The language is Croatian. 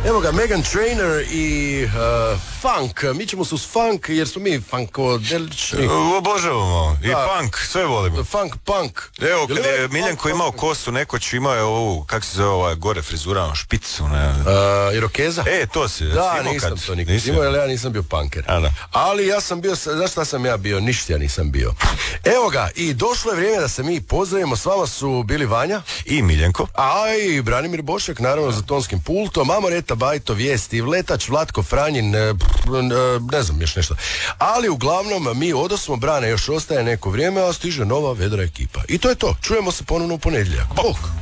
Evo ga, Meghan Trainor i funk. Mi ćemo se uz funk jer smo mi funkodelični. Obožavamo. I punk, sve volimo. Funk, punk. Evo, kad je Miljenko imao kosu, nekoć imao je ovu, kak se zove ova gore frizura, špicu, ne. Irokeza? To si. Da, nisam to nikad imao, jer ja nisam bio punker. Ali ja sam bio, znaš šta sam ja bio? Ništa ja nisam bio. Evo ga, i došlo je vrijeme da se mi pozdravimo. S vama su bili Vanja i Miljenko, a i Branimir Bošek, naravno za tonskim pultom, Amoreta Bajto, Vijesti, Vletač, Vlatko Franjin, ne znam još nešto. Ali uglavnom mi odosmo, Brane još ostaje neko vrijeme, a stiže nova vedra ekipa. I to je to. Čujemo se ponovno u ponedjeljak. Bok!